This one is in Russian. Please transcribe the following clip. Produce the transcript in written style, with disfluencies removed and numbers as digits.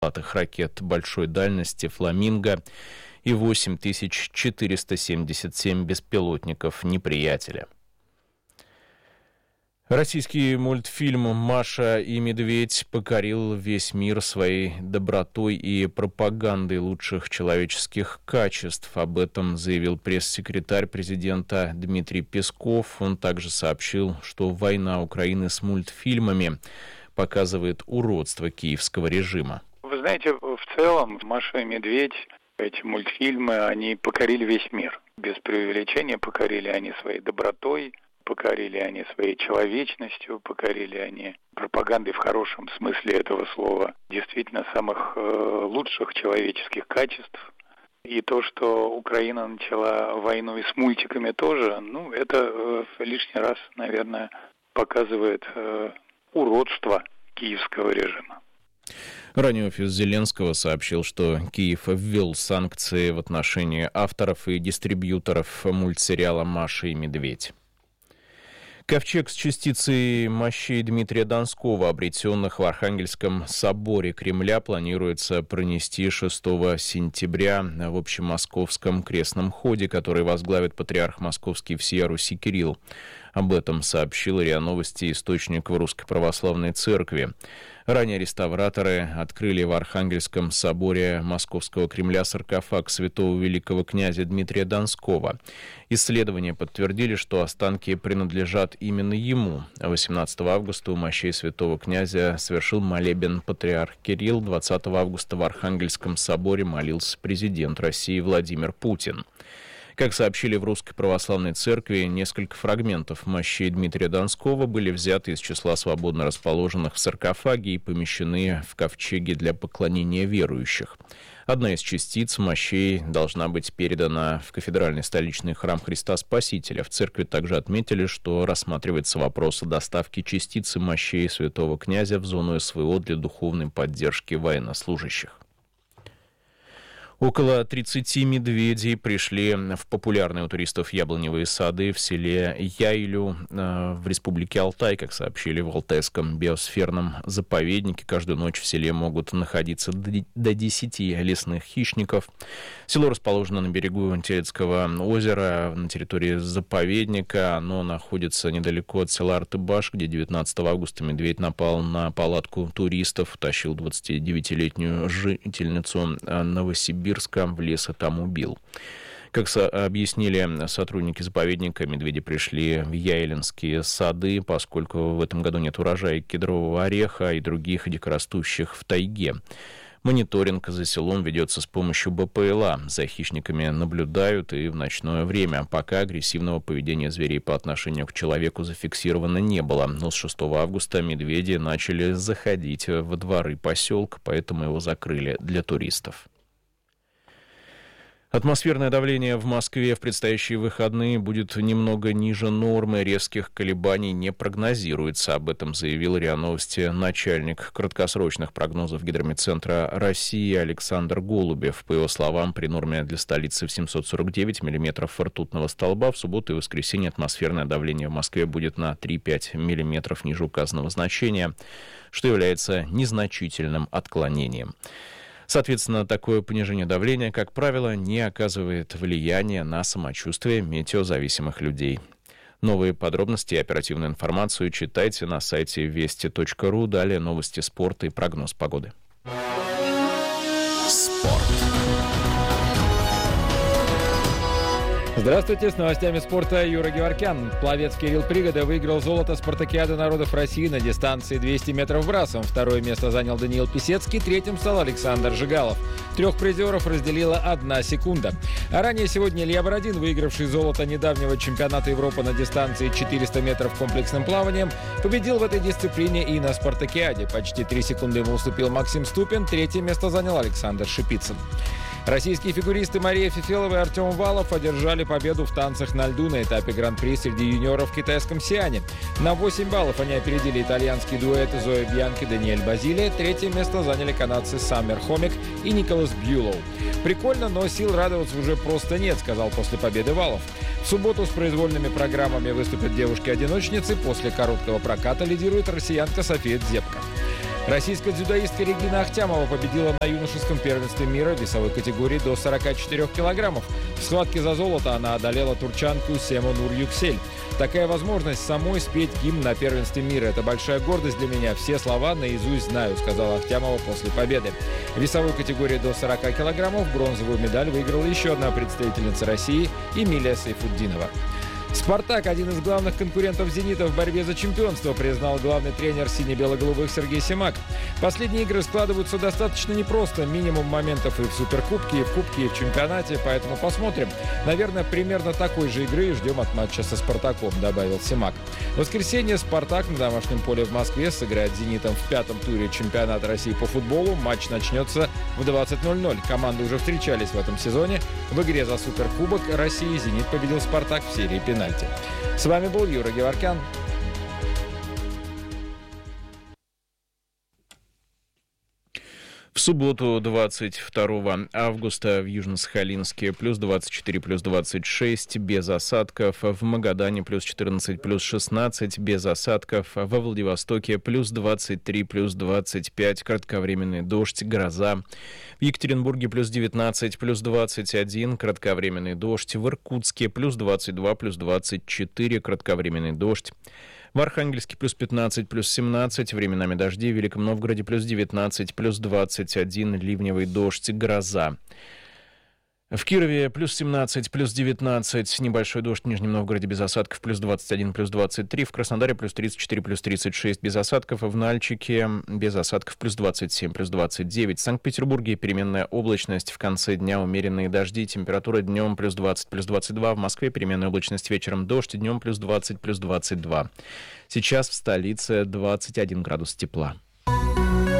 ракет большой дальности «Фламинго» и 8477 беспилотников неприятеля. Российский мультфильм «Маша и медведь» покорил весь мир своей добротой и пропагандой лучших человеческих качеств. Об этом заявил пресс-секретарь президента Дмитрий Песков. Он также сообщил, что война Украины с мультфильмами показывает уродство киевского режима. Вы знаете, в целом «Маша и медведь», эти мультфильмы, они покорили весь мир. Без преувеличения покорили они своей добротой, покорили они своей человечностью, покорили они пропагандой в хорошем смысле этого слова, действительно самых лучших человеческих качеств. И то, что Украина начала войну и с мультиками тоже, это лишний раз, наверное, показывает уродство киевского режима. Ранее офис Зеленского сообщил, что Киев ввел санкции в отношении авторов и дистрибьюторов мультсериала «Маша и медведь». Ковчег с частицей мощей Дмитрия Донского, обретенных в Архангельском соборе Кремля, планируется пронести 6 сентября в общемосковском крестном ходе, который возглавит патриарх Московский всея Руси Кирилл. Об этом сообщил РИА Новости источник в Русской Православной Церкви. Ранее реставраторы открыли в Архангельском соборе Московского Кремля саркофаг святого великого князя Дмитрия Донского. Исследования подтвердили, что останки принадлежат именно ему. 18 августа у мощей святого князя совершил молебен патриарх Кирилл. 20 августа в Архангельском соборе молился президент России Владимир Путин. Как сообщили в Русской Православной Церкви, несколько фрагментов мощей Дмитрия Донского были взяты из числа свободно расположенных в саркофаге и помещены в ковчеге для поклонения верующих. Одна из частиц мощей должна быть передана в кафедральный столичный храм Христа Спасителя. В церкви также отметили, что рассматривается вопрос о доставке частицы мощей святого князя в зону СВО для духовной поддержки военнослужащих. Около 30 медведей пришли в популярные у туристов яблоневые сады в селе Яйлю в республике Алтай. Как сообщили в Алтайском биосферном заповеднике, каждую ночь в селе могут находиться до 10 лесных хищников. Село расположено на берегу Терецкого озера, на территории заповедника. Оно находится недалеко от села Артыбаш, где 19 августа медведь напал на палатку туристов, утащил 29-летнюю жительницу Новосибирска в лес и там убил. Как объяснили сотрудники заповедника, медведи пришли в Яйлинские сады, поскольку в этом году нет урожая кедрового ореха и других дикорастущих в тайге. Мониторинг за селом ведется с помощью БПЛА. За хищниками наблюдают и в ночное время. Пока агрессивного поведения зверей по отношению к человеку зафиксировано не было. Но с 6 августа медведи начали заходить во дворы поселка, поэтому его закрыли для туристов. Атмосферное давление в Москве в предстоящие выходные будет немного ниже нормы, резких колебаний не прогнозируется. Об этом заявил РИА Новости начальник краткосрочных прогнозов Гидрометцентра России Александр Голубев. По его словам, при норме для столицы в 749 миллиметров ртутного столба в субботу и воскресенье атмосферное давление в Москве будет на 3-5 миллиметров ниже указанного значения, что является незначительным отклонением. Соответственно, такое понижение давления, как правило, не оказывает влияния на самочувствие метеозависимых людей. Новые подробности и оперативную информацию читайте на сайте вести.ру. Далее новости спорта и прогноз погоды. Спорт. Здравствуйте, с новостями спорта Юра Геворкян. Пловец Кирилл Пригода выиграл золото Спартакиады народов России на дистанции 200 метров брасом. Второе место занял Даниил Писецкий, третьим стал Александр Жигалов. Трех призеров разделила 1 секунда. А ранее сегодня Илья Бородин, выигравший золото недавнего чемпионата Европы на дистанции 400 метров комплексным плаванием, победил в этой дисциплине и на Спартакиаде. Почти 3 секунды ему уступил Максим Ступин, третье место занял Александр Шипицын. Российские фигуристы Мария Фефелова и Артем Валов одержали победу в танцах на льду на этапе Гран-при среди юниоров в китайском Сиане. На 8 баллов они опередили итальянский дуэт Зоя Бьянки и Даниэль Базилия. Третье место заняли канадцы Саммер Хомик и Николас Бьюлоу. «Прикольно, но сил радоваться уже просто нет», — сказал после победы Валов. В субботу с произвольными программами выступят девушки-одиночницы. После короткого проката лидирует россиянка София Дзепко. Российская дзюдоистка Регина Ахтямова победила на юношеском первенстве мира в весовой категории до 44 килограммов. В схватке за золото она одолела турчанку Сему Нур Юксель. Такая возможность самой спеть гимн на первенстве мира – это большая гордость для меня. Все слова наизусть знаю, сказала Ахтямова после победы. В весовой категории до 40 килограммов бронзовую медаль выиграла еще одна представительница России – Эмилия Сайфутдинова. «Спартак» – один из главных конкурентов «Зенита» в борьбе за чемпионство, признал главный тренер сине-бело-голубых Сергей Семак. Последние игры складываются достаточно непросто. Минимум моментов и в Суперкубке, и в Кубке, и в чемпионате, поэтому посмотрим. Наверное, примерно такой же игры ждем от матча со «Спартаком», добавил Семак. В воскресенье «Спартак» на домашнем поле в Москве сыграет с «Зенитом» в пятом туре чемпионата России по футболу. Матч начнется в 20:00. Команды уже встречались в этом сезоне. В игре за Суперкубок России «Зенит» победил «Спартак» в серии пенальти. С вами был Юра Геворкян. В субботу, 22 августа, в Южно-Сахалинске плюс 24, плюс 26, без осадков. В Магадане плюс 14, плюс 16, без осадков. Во Владивостоке плюс 23, плюс 25, кратковременный дождь, гроза. В Екатеринбурге плюс 19, плюс 21, кратковременный дождь. В Иркутске плюс 22, плюс 24, кратковременный дождь. В Архангельске плюс 15, плюс 17, временами дожди. В Великом Новгороде плюс 19, плюс 21, ливневый дождь, гроза. В Кирове плюс 17, плюс 19, небольшой дождь. В Нижнем Новгороде без осадков плюс 21, плюс 23. В Краснодаре плюс 34, плюс 36 без осадков. В Нальчике без осадков плюс 27, плюс 29. В Санкт-Петербурге переменная облачность. В конце дня умеренные дожди. Температура днем плюс 20, плюс 22. В Москве переменная облачность, вечером дождь. Днем плюс 20, плюс 22. Сейчас в столице 21 градус тепла.